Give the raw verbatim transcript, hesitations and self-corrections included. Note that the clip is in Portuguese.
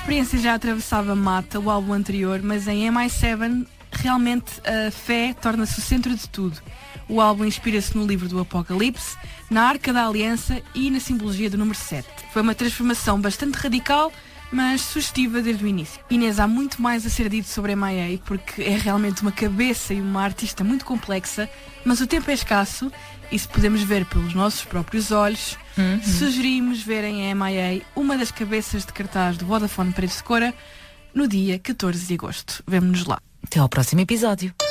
experiência já atravessava Mata, o álbum anterior, mas em M I sete realmente a fé torna-se o centro de tudo. O álbum inspira-se no livro do Apocalipse, na Arca da Aliança e na simbologia do número sete. Foi uma transformação bastante radical, mas sugestiva desde o início. Inês, há muito mais a ser dito sobre M I A, porque é realmente uma cabeça e uma artista muito complexa, mas o tempo é escasso e se podemos ver pelos nossos próprios olhos, uhum. sugerimos verem a M I A, uma das cabeças de cartaz do Vodafone Paredes de Cora, no dia catorze de agosto. Vemo-nos lá. Até ao próximo episódio.